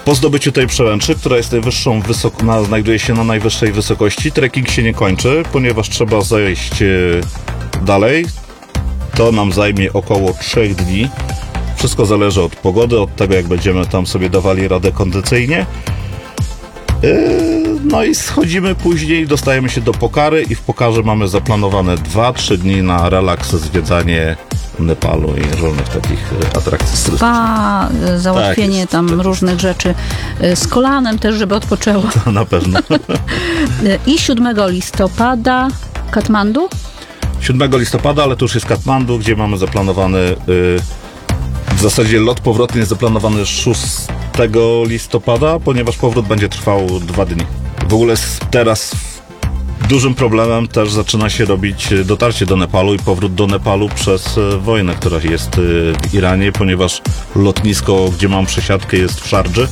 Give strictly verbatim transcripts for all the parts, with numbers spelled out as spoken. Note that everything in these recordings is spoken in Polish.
Po zdobyciu tej przełęczy, która jest najwyższą wysok- na, znajduje się na najwyższej wysokości, trekking się nie kończy, ponieważ trzeba zejść e, dalej. To nam zajmie około trzech dni. Wszystko zależy od pogody, od tego, jak będziemy tam sobie dawali radę kondycyjnie. E, no i schodzimy później, dostajemy się do Pokary i w Pokarze mamy zaplanowane dwa trzy dni na relaks, zwiedzanie Nepalu i różnych takich atrakcji turystycznych. Spa, załatwienie tak, tam jest, różnych rzeczy z kolanem też, żeby odpoczęło. To na pewno. I siódmego listopada Katmandu? siódmego listopada, ale to już jest Katmandu, gdzie mamy zaplanowany yy, w zasadzie lot powrotny jest zaplanowany szóstego listopada, ponieważ powrót będzie trwał dwa dni. W ogóle teraz dużym problemem też zaczyna się robić dotarcie do Nepalu i powrót do Nepalu przez wojnę, która jest w Iranie, ponieważ lotnisko, gdzie mam przesiadkę, jest w Szardży.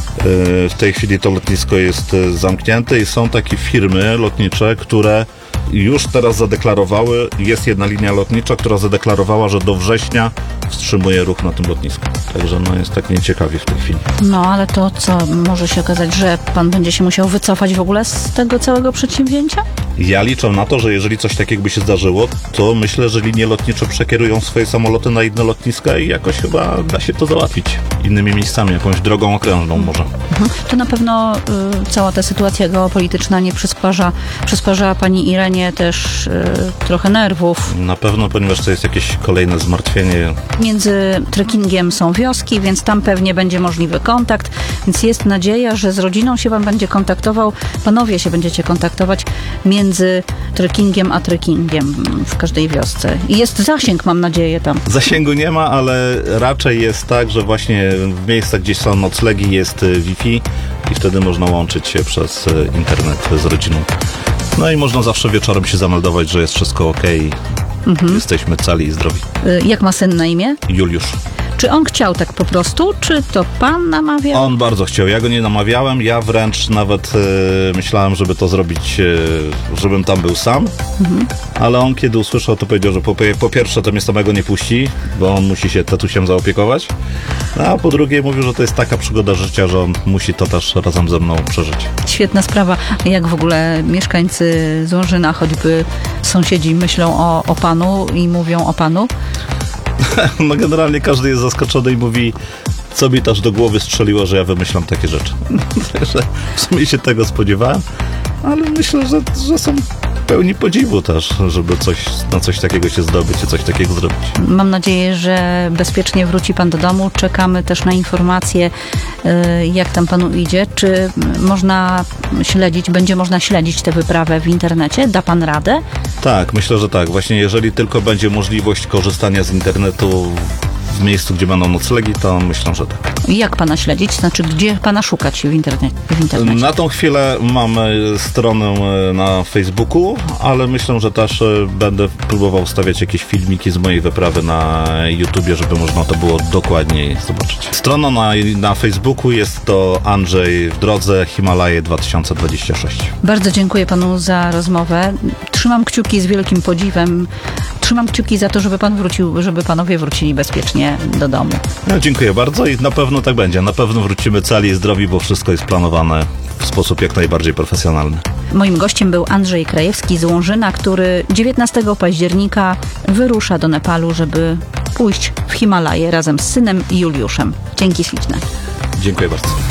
W tej chwili to lotnisko jest zamknięte i są takie firmy lotnicze, które już teraz zadeklarowały, jest jedna linia lotnicza, która zadeklarowała, że do września wstrzymuje ruch na tym lotnisku. Także no jest tak nieciekawie w tej chwili. No, ale to co, może się okazać, że pan będzie się musiał wycofać w ogóle z tego całego przedsięwzięcia? Ja liczę na to, że jeżeli coś takiego by się zdarzyło, to myślę, że linie lotnicze przekierują swoje samoloty na inne lotniska i jakoś chyba da się to załatwić innymi miejscami, jakąś drogą okrężną może. Mhm. To na pewno y, cała ta sytuacja geopolityczna nie przysparza, przysparza pani Irenie też y, trochę nerwów. Na pewno, ponieważ to jest jakieś kolejne zmartwienie. Między trekkingiem są wioski, więc tam pewnie będzie możliwy kontakt, więc jest nadzieja, że z rodziną się pan będzie kontaktował, panowie się będziecie kontaktować między trekkingiem a trekkingiem w każdej wiosce. I jest zasięg, mam nadzieję, tam. Zasięgu nie ma, ale raczej jest tak, że właśnie w miejscach, gdzie są noclegi, jest Wi-Fi i wtedy można łączyć się przez internet z rodziną. No i można zawsze wieczorem się zameldować, że jest wszystko ok. Mhm. Jesteśmy cali i zdrowi. Jak ma syn na imię? Juliusz. Czy on chciał tak po prostu, czy to pan namawiał? On bardzo chciał. Ja go nie namawiałem. Ja wręcz nawet e, myślałem, żeby to zrobić, e, żebym tam był sam. Mhm. Ale on kiedy usłyszał, to powiedział, że po, po pierwsze to mnie samego nie puści, bo on musi się tatusiem zaopiekować. A po drugie mówił, że to jest taka przygoda życia, że on musi to też razem ze mną przeżyć. Świetna sprawa. Jak w ogóle mieszkańcy Złążyna, choćby sąsiedzi, myślą o, o panu i mówią o panu? No generalnie każdy jest zaskoczony i mówi, co mi też do głowy strzeliło, że ja wymyślam takie rzeczy. Także w sumie się tego spodziewałem, ale myślę, że, że są pełni podziwu też, żeby coś, na coś takiego się zdobyć i coś takiego zrobić. Mam nadzieję, że bezpiecznie wróci pan do domu. Czekamy też na informacje, jak tam panu idzie. Czy można śledzić, będzie można śledzić tę wyprawę w internecie? Da pan radę? Tak, myślę, że tak. Właśnie jeżeli tylko będzie możliwość korzystania z internetu w miejscu, gdzie będą noclegi, to myślę, że tak. Jak pana śledzić? Znaczy, gdzie pana szukać w internecie? W internecie? Na tą chwilę mamy stronę na Facebooku, ale myślę, że też będę próbował wstawiać jakieś filmiki z mojej wyprawy na YouTubie, żeby można to było dokładniej zobaczyć. Strona na, na Facebooku jest to Andrzej w drodze Himalaje dwa tysiące dwadzieścia sześć. Bardzo dziękuję panu za rozmowę. Trzymam kciuki z wielkim podziwem. Trzymam kciuki za to, żeby pan wrócił, żeby panowie wrócili bezpiecznie do domu. No, dziękuję bardzo i na pewno tak będzie. Na pewno wrócimy cali i zdrowi, bo wszystko jest planowane w sposób jak najbardziej profesjonalny. Moim gościem był Andrzej Krajewski z Łążyna, który dziewiętnastego października wyrusza do Nepalu, żeby pójść w Himalaje razem z synem Juliuszem. Dzięki śliczne. Dziękuję bardzo.